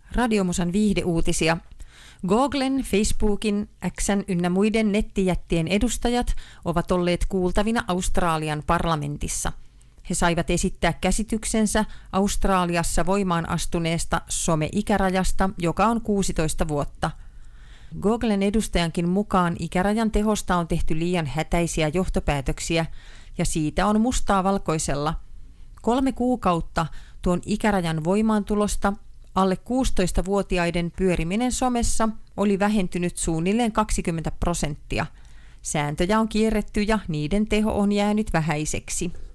Radiomusan viihdeuutisia. Googlen, Facebookin, X:n ynnä muiden nettijättien edustajat ovat olleet kuultavina Australian parlamentissa. He saivat esittää käsityksensä Australiassa voimaan astuneesta some-ikärajasta, joka on 16 vuotta. Googlen edustajankin mukaan ikärajan tehosta on tehty liian hätäisiä johtopäätöksiä ja siitä on mustaa valkoisella. 3 kuukautta tuon ikärajan voimaantulosta alle 16-vuotiaiden pyöriminen somessa oli vähentynyt suunnilleen 20%. Sääntöjä on kierretty ja niiden teho on jäänyt vähäiseksi.